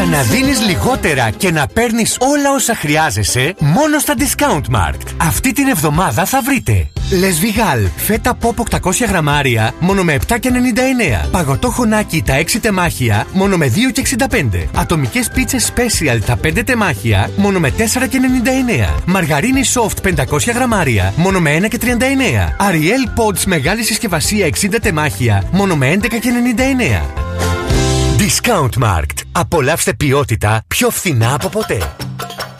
να δίνεις λιγότερα και να παίρνεις όλα όσα χρειάζεσαι μόνο στα Discountmarkt. Αυτή την εβδομάδα θα βρείτε Λεσβιγάλ, φέτα ποπ 800 γραμμάρια μόνο με 7,99. Παγωτό χωνάκι τα 6 τεμάχια μόνο με 2,65. Ατομικές πίτσες Special τα 5 τεμάχια μόνο με 4,99. Μαργαρίνη soft 500 γραμμάρια μόνο με 1,39. Ariel Pods μεγάλη συσκευασία 60 τεμάχια μόνο με 11,99. Discountmarkt. Απολαύστε ποιότητα πιο φθηνά από ποτέ.